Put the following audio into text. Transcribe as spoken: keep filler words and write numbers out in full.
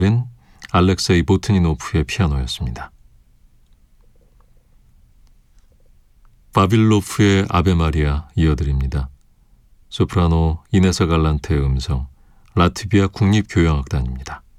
인 알렉세이 보트니노프의 피아노였습니다. 바빌로프의 아베 마리아 이어드립니다. 소프라노 이네사 갈란테의 음성, 라트비아 국립교향악단입니다.